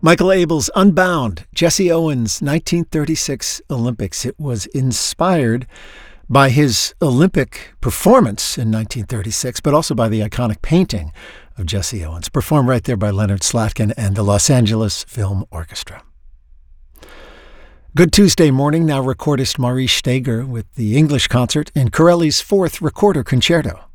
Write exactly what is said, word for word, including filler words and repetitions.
Michael Abels' Unbound, Jesse Owens' nineteen thirty-six Olympics. It was inspired by his Olympic performance in nineteen thirty-six, but also by the iconic painting of Jesse Owens, performed right there by Leonard Slatkin and the Los Angeles Film Orchestra. Good Tuesday morning. Now recordist Maurice Steger with the English concert in Corelli's fourth recorder concerto.